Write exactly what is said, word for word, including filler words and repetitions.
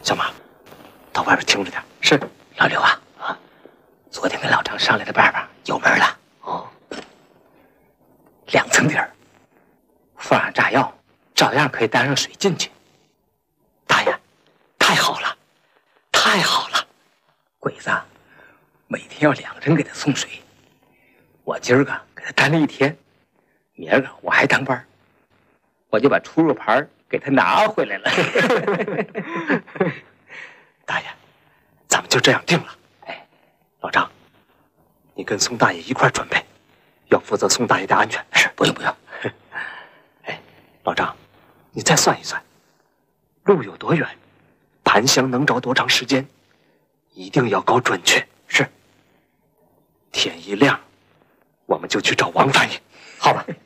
小马，到外边听着点。 是。 老刘啊啊，昨天跟老张商量的办法有门了。 哦， 两层底儿，放上炸药，照样可以带上水进去。 大爷，太好了，太好了！ 鬼子每天要两个人给他送水，我今儿个给他担了一天，明儿个我还当班，我就把出入牌给他拿回来了。 大爷，咱们就这样定了。 哎， 老张，你跟宋大爷一块准备，要负责宋大爷的安全。 是，不用不用。 哎，老张，你再算一算，路有多远，檀香能着多长时间，一定要搞准确。 是。 天一亮，我们就去找王大爷。 好吧。